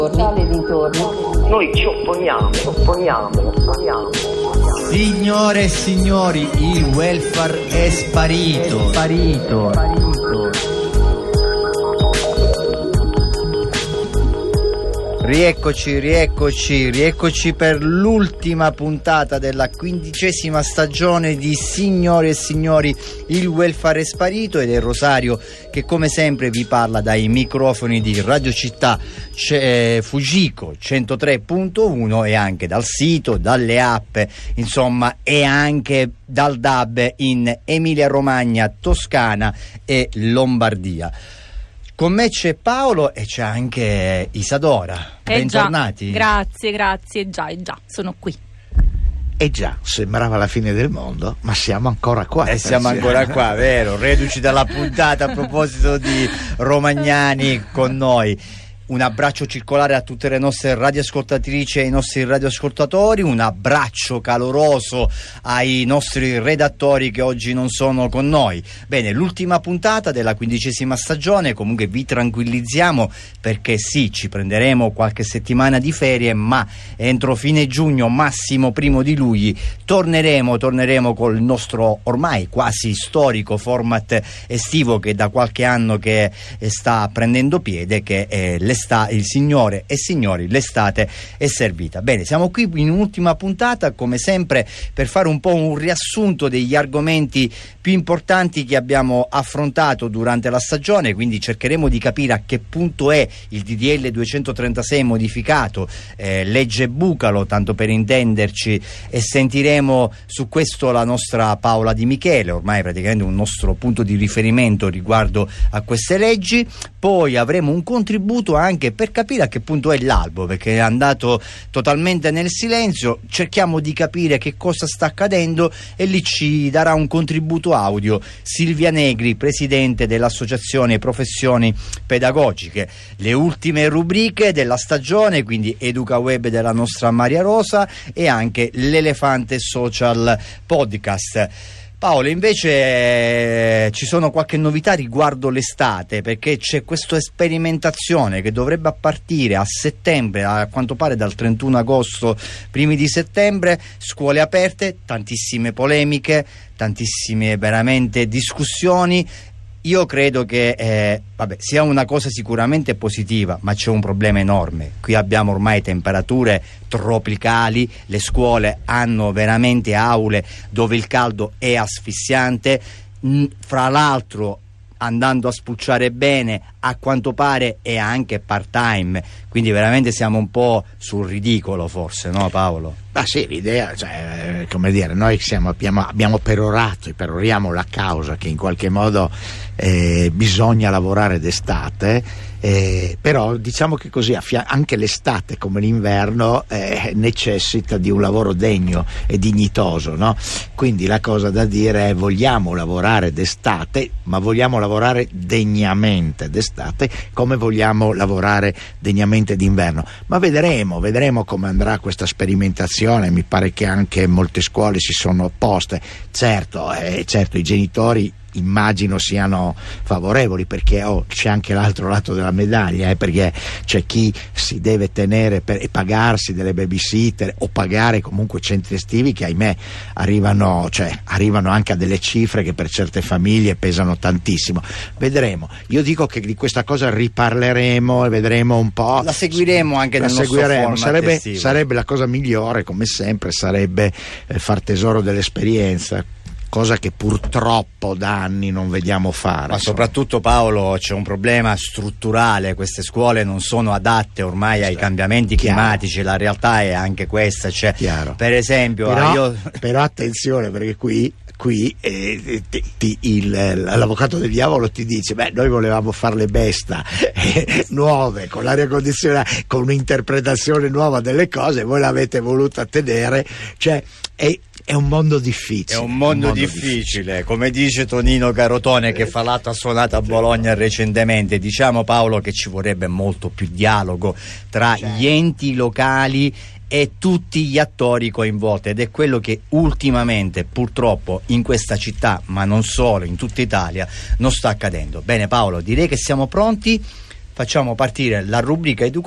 Noi ci opponiamo. Signore e signori, il welfare è sparito. Rieccoci per l'ultima puntata della 15ª stagione di Signore e signori, il welfare è sparito, ed è Rosario che come sempre vi parla dai microfoni di Radio Città Fujiko 103.1 e anche dal sito, dalle app, insomma, e anche dal DAB in Emilia Romagna, Toscana e Lombardia. Con me c'è Paolo e c'è anche Isadora. Bentornati. Grazie, già, sono qui. E già, sembrava la fine del mondo, ma siamo ancora qua. Siamo ancora qua, vero? Reduci dalla puntata a proposito di romagnani con noi. Un abbraccio circolare a tutte le nostre radioascoltatrici e ai nostri radioascoltatori, un abbraccio caloroso ai nostri redattori che oggi non sono con noi. Bene, l'ultima puntata della 15ª stagione, comunque vi tranquillizziamo perché sì, ci prenderemo qualche settimana di ferie, ma entro fine giugno, massimo primo di luglio, torneremo col nostro ormai quasi storico format estivo che da qualche anno che sta prendendo piede, che è il signore e signori, l'estate è servita. Bene, siamo qui in un'ultima puntata come sempre per fare un po' un riassunto degli argomenti più importanti che abbiamo affrontato durante la stagione, quindi cercheremo di capire a che punto è il DDL 236 modificato, legge Bucalo tanto per intenderci, e sentiremo su questo la nostra Paola Di Michele, ormai praticamente un nostro punto di riferimento riguardo a queste leggi. Poi avremo un contributo anche per capire a che punto è l'albo, perché è andato totalmente nel silenzio. Cerchiamo di capire che cosa sta accadendo e lì ci darà un contributo audio Silvia Negri, presidente dell'Associazione Professioni Pedagogiche. Le ultime rubriche della stagione, quindi Educa Web della nostra Maria Rosa e anche l'Elefante Social Podcast. Paolo, invece ci sono qualche novità riguardo l'estate, perché c'è questa sperimentazione che dovrebbe partire a settembre, a quanto pare dal 31 agosto, primi di settembre, scuole aperte, tantissime polemiche, tantissime veramente discussioni. Io credo che sia una cosa sicuramente positiva, ma c'è un problema enorme. Qui abbiamo ormai temperature tropicali, le scuole hanno veramente aule dove il caldo è asfissiante, fra l'altro andando a spulciare bene, a quanto pare è anche part time, quindi veramente siamo un po' sul ridicolo forse, no Paolo? Ma sì, l'idea, cioè, come dire, noi abbiamo peroriamo la causa che in qualche modo bisogna lavorare d'estate, però diciamo che così anche l'estate come l'inverno necessita di un lavoro degno e dignitoso, no? Quindi la cosa da dire è: vogliamo lavorare d'estate, ma vogliamo lavorare degnamente d'estate come vogliamo lavorare degnamente d'inverno. Ma vedremo come andrà questa sperimentazione. Mi pare che anche molte scuole si sono opposte. Certo, i genitori immagino siano favorevoli, perché c'è anche l'altro lato della medaglia, perché c'è chi si deve tenere e pagarsi delle babysitter o pagare comunque centri estivi che ahimè arrivano anche a delle cifre che per certe famiglie pesano tantissimo. Vedremo, io dico che di questa cosa riparleremo e vedremo un po', la seguiremo anche nel nostro format. Sarebbe la cosa migliore, come sempre, sarebbe far tesoro dell'esperienza, cosa che purtroppo da anni non vediamo fare. Ma soprattutto, Paolo, c'è un problema strutturale: queste scuole non sono adatte ormai ai cambiamenti climatici, la realtà è anche questa. Per esempio, però attenzione, perché qui l'avvocato del diavolo ti dice: noi volevamo fare le besta nuove con l'aria condizionata, con un'interpretazione nuova delle cose, voi l'avete voluta tenere, è un mondo difficile. È un mondo difficile, come dice Tonino Carotone, che fra l'altro ha suonato a Bologna recentemente. Diciamo, Paolo, che ci vorrebbe molto più dialogo tra gli enti locali e tutti gli attori coinvolti, ed è quello che ultimamente purtroppo in questa città, ma non solo, in tutta Italia, non sta accadendo. Bene Paolo, direi che siamo pronti, facciamo partire la rubrica